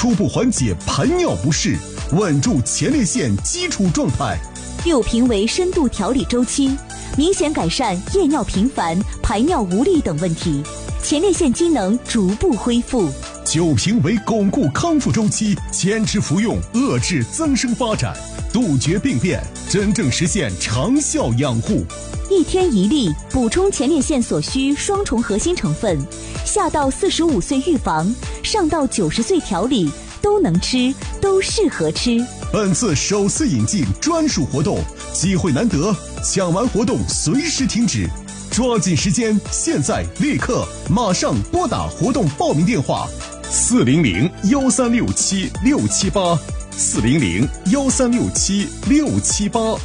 初步缓解排尿不适，稳住前列腺基础状态。 6瓶为深度调理周期，明显改善夜尿频繁、排尿无力等问题，前列腺机能逐步恢复。 9瓶为巩固康复周期，坚持服用遏制增生发展，杜绝病变，真正实现长效养护。 1天1粒，补充前列腺所需双重核心成分，下到45岁预防，上到90岁调理，都能吃，都适合吃。 本次首次引进专属活动，机会难得，抢完活动随时停止，抓紧时间，现在立刻马上拨打活动报名电话400-1367-678，400-1367-678。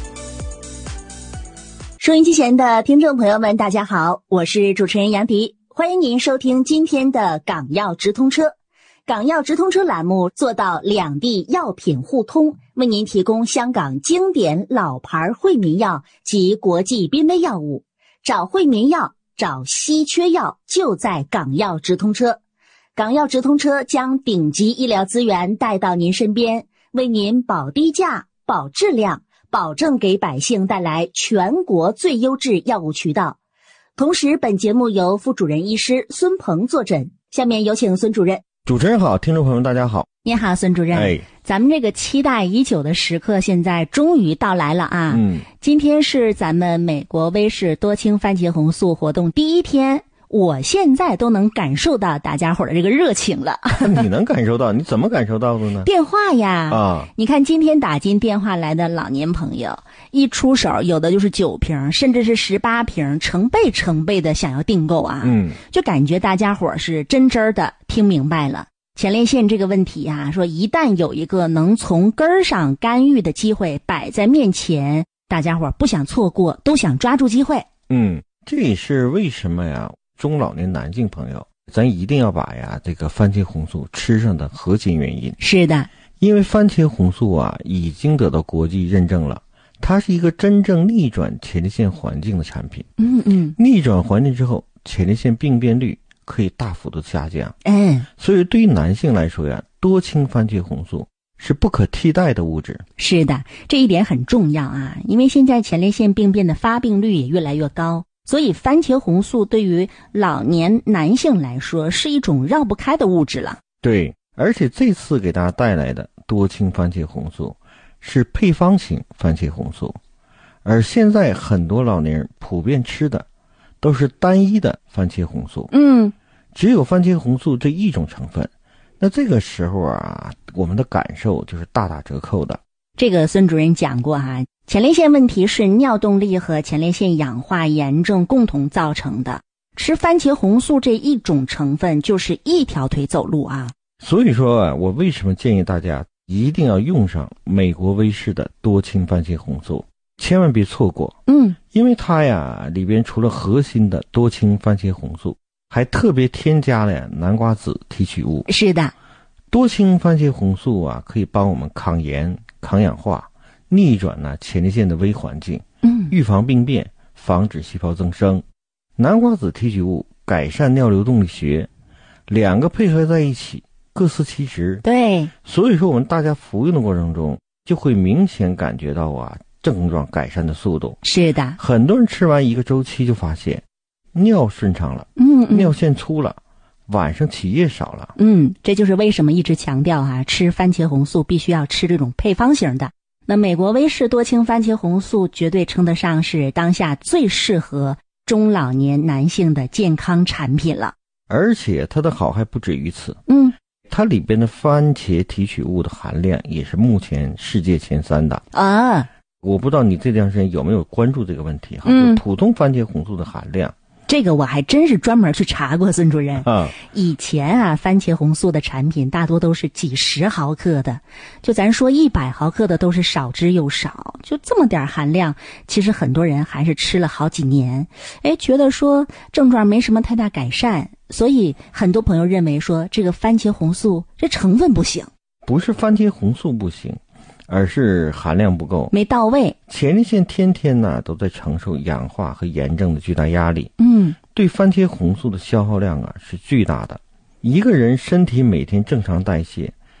收音机前的听众朋友们，大家好，我是主持人杨迪，欢迎您收听今天的港药直通车。港药直通车栏目做到两地药品互通，为您提供香港经典老牌惠民药及国际濒危药物。找惠民药，找稀缺药，就在港药直通车。港药直通车将顶级医疗资源带到您身边，为您保低价、保质量，保证给百姓带来全国最优质药物渠道。同时，本节目由副主任医师孙鹏坐诊。下面有请孙主任。 主持人好，听众朋友们大家好。 你好，孙主任。咱们这个期待已久的时刻现在终于到来了啊。今天是咱们美国威士多氢番茄红素活动第1天，我现在都能感受到大家伙的这个热情了。 你能感受到？你怎么感受到的呢？ 电话呀。你看今天打进电话来的老年朋友，一出手有的就是9瓶，甚至是18瓶，成倍的想要订购啊。就感觉大家伙是真的听明白了。前列腺这个问题啊，说一旦有一个能从根儿上干预的机会摆在面前，大家伙不想错过，都想抓住机会。 这也是为什么呀，中老年男性朋友咱一定要把这个番茄红素吃上的核心原因。 是的， 因为番茄红素啊已经得到国际认证了，它是一个真正逆转前列腺环境的产品。逆转环境之后，前列腺病变率可以大幅度下降。所以对于男性来说呀，多氢番茄红素是不可替代的物质。 是的，这一点很重要啊，因为现在前列腺病变的发病率也越来越高，所以番茄红素对于老年男性来说是一种绕不开的物质了。 对，而且这次给大家带来的多氢番茄红素是配方型番茄红素，而现在很多老年人普遍吃的都是单一的番茄红素。只有番茄红素这一种成分，那这个时候啊，我们的感受就是大打折扣的。 这个孙主任讲过哈，前列腺问题是尿动力和前列腺氧化炎症共同造成的，吃番茄红素这一种成分就是一条腿走路啊。 所以说啊，我为什么建议大家一定要用上美国威士的多氢番茄红素，千万别错过。因为它呀里边除了核心的多氢番茄红素，还特别添加了南瓜子提取物。 是的， 多氢番茄红素啊可以帮我们抗炎、抗氧化，逆转前列腺的微环境，预防病变，防止细胞增生。南瓜子提取物改善尿流动力学，两个配合在一起，各司其职。 对， 所以说我们大家服用的过程中，就会明显感觉到症状改善的速度。 是的， 很多人吃完一个周期就发现尿顺畅了，尿线粗了，晚上起夜少了。 这就是为什么一直强调吃番茄红素必须要吃这种配方型的。那美国威士多氢番茄红素绝对称得上是当下最适合中老年男性的健康产品了。 而且它的好还不止于此。它里边的番茄提取物的含量也是目前世界前3的啊。 我不知道你这段时间有没有关注这个问题就普通番茄红素的含量。 这个我还真是专门去查过，孙主任。以前番茄红素的产品大多都是几十毫克的，就咱说100毫克的都是少之又少，就这么点含量，其实很多人还是吃了好几年，觉得说症状没什么太大改善，所以很多朋友认为说这个番茄红素这成分不行。 不是番茄红素不行，而是含量不够， 没到位。 前列腺天天都在承受氧化和炎症的巨大压力。对番茄红素的消耗量是巨大的。一个人身体每天正常代谢